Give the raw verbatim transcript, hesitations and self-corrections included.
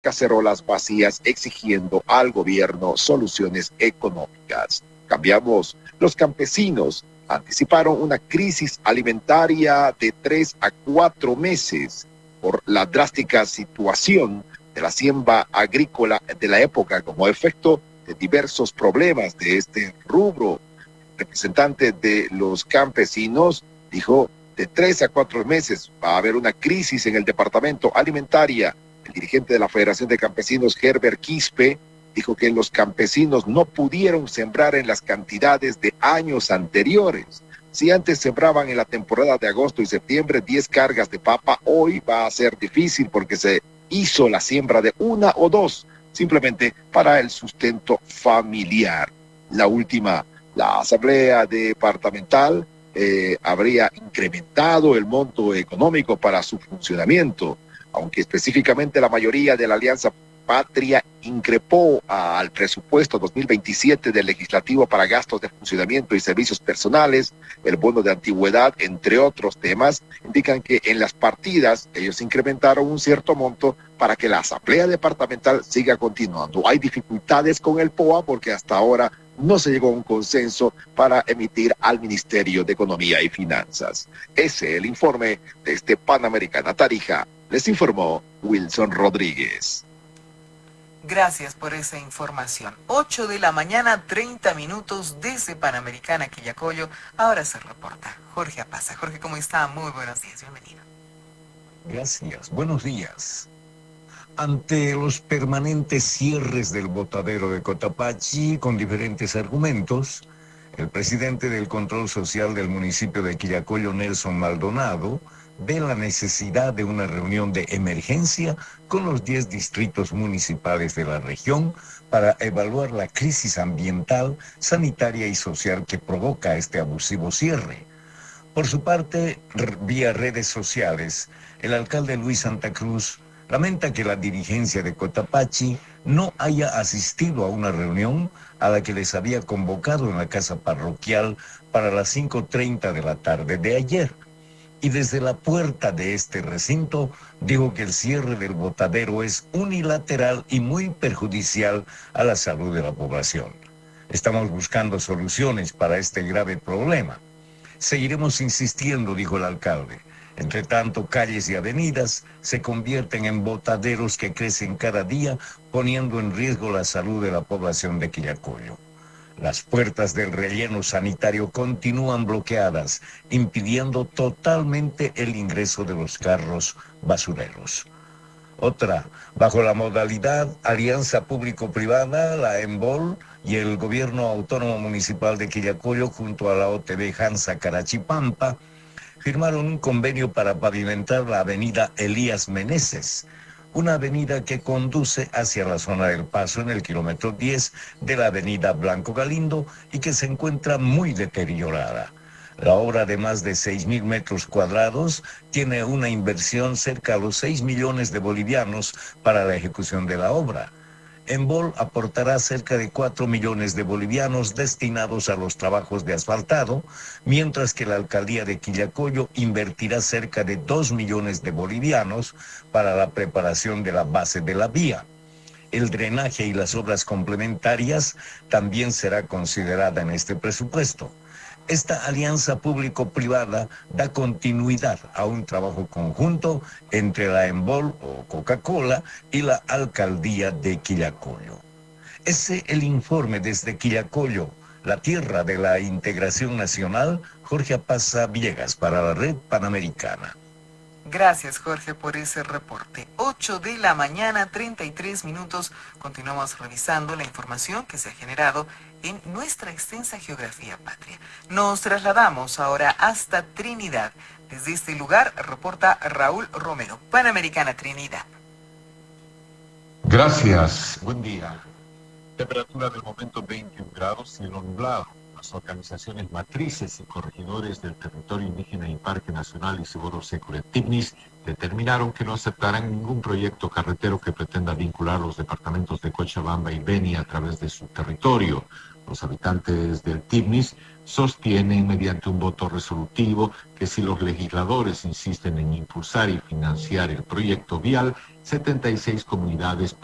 cacerolas vacías exigiendo al gobierno soluciones económicas. Cambiamos. Los campesinos anticiparon una crisis alimentaria de tres a cuatro meses por la drástica situación de la siembra agrícola de la época como efecto de diversos problemas de este rubro. El representante de los campesinos dijo de tres a cuatro meses va a haber una crisis en el departamento alimentaria. El dirigente de la Federación de Campesinos, Herbert Quispe, dijo que los campesinos no pudieron sembrar en las cantidades de años anteriores. Si antes sembraban en la temporada de agosto y septiembre diez cargas de papa, hoy va a ser difícil porque se hizo la siembra de una o dos, simplemente para el sustento familiar. La última, la Asamblea Departamental eh, habría incrementado el monto económico para su funcionamiento, aunque específicamente la mayoría de la Alianza Patria increpó al presupuesto dos mil veintisiete del legislativo para gastos de funcionamiento y servicios personales, el bono de antigüedad, entre otros temas, indican que en las partidas ellos incrementaron un cierto monto para que la asamblea departamental siga continuando. Hay dificultades con el P O A porque hasta ahora no se llegó a un consenso para emitir al Ministerio de Economía y Finanzas. Ese es el informe desde Panamericana Tarija. Les informó Wilson Rodríguez. Gracias por esa información. ocho de la mañana, treinta minutos desde Panamericana, Quillacollo. Ahora se reporta Jorge Apaza. Jorge, ¿cómo está? Muy buenos días, bienvenido. Gracias, buenos días. Ante los permanentes cierres del botadero de Cotapaxi con diferentes argumentos, el presidente del Control Social del municipio de Quillacollo, Nelson Maldonado, ve la necesidad de una reunión de emergencia con los diez distritos municipales de la región para evaluar la crisis ambiental, sanitaria y social que provoca este abusivo cierre. Por su parte, vía redes sociales, el alcalde Luis Santa Cruz lamenta que la dirigencia de Cotapaxi no haya asistido a una reunión a la que les había convocado en la casa parroquial para las cinco treinta de la tarde de ayer. Y desde la puerta de este recinto dijo que el cierre del botadero es unilateral y muy perjudicial a la salud de la población. Estamos buscando soluciones para este grave problema. Seguiremos insistiendo, dijo el alcalde. Entre tanto, calles y avenidas se convierten en botaderos que crecen cada día, poniendo en riesgo la salud de la población de Quillacollo. Las puertas del relleno sanitario continúan bloqueadas, impidiendo totalmente el ingreso de los carros basureros. Otra, bajo la modalidad Alianza Público-Privada, la EMBOL y el Gobierno Autónomo Municipal de Quillacollo junto a la O T B Hansa Carachipampa, firmaron un convenio para pavimentar la avenida Elías Meneses, una avenida que conduce hacia la zona del Paso en el kilómetro diez de la avenida Blanco Galindo y que se encuentra muy deteriorada. La obra de más de seis mil metros cuadrados tiene una inversión cerca a los seis millones de bolivianos para la ejecución de la obra. EMBOL aportará cerca de cuatro millones de bolivianos destinados a los trabajos de asfaltado, mientras que la alcaldía de Quillacollo invertirá cerca de dos millones de bolivianos para la preparación de la base de la vía. El drenaje y las obras complementarias también será considerada en este presupuesto. Esta alianza público-privada da continuidad a un trabajo conjunto entre la EMBOL o Coca-Cola y la alcaldía de Quillacollo. Ese es el informe desde Quillacollo, la tierra de la integración nacional. Jorge Apaza Villegas para la Red Panamericana. Gracias, Jorge, por ese reporte. ocho de la mañana, treinta y tres minutos. Continuamos revisando la información que se ha generado en nuestra extensa geografía patria. Nos trasladamos ahora hasta Trinidad. Desde este lugar reporta Raúl Romero. Panamericana Trinidad. Gracias. Buen día. Temperatura del momento veintiún grados, cielo nublado. Las organizaciones matrices y corregidores del territorio indígena y Parque Nacional Isidoro Seco de Tignis determinaron que no aceptarán ningún proyecto carretero que pretenda vincular los departamentos de Cochabamba y Beni a través de su territorio. Los habitantes del Tibnis sostienen mediante un voto resolutivo que si los legisladores insisten en impulsar y financiar el proyecto vial, setenta y seis comunidades